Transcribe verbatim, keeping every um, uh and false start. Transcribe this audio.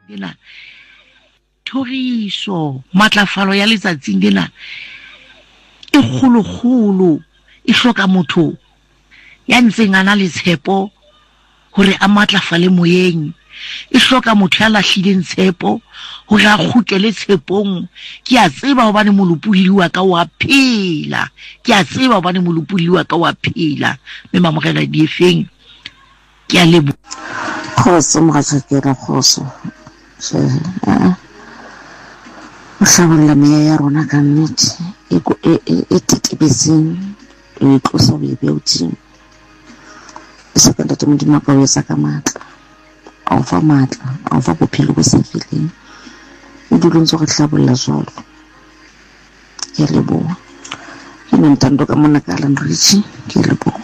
ena thoriso matlafalo ya letsatsing lena e kgolokgolo e hloka motho ya ntseng ana le tshepo hore a matlafale moyeng e hloka motho ya lahlileng tshepo hore a kgutlele tshepong ke a tseba hobane molopodi wa ka wa phela ke a tseba hobane molopodi wa ka wa phela mme mamogela di efeng ke a lebo khoso mo ga tshekera khoso se a o hlabolla meya ya rona ka nnete e e titibetseng e tlosa boebeutsing e sekela te modimo ka o etsa ka matla a o fa matla a o fa bophelo bo sa feleng o dulong tso go hlabolla jalo ke leboha ke ntando ka mona ka Alan Rich ke leboha.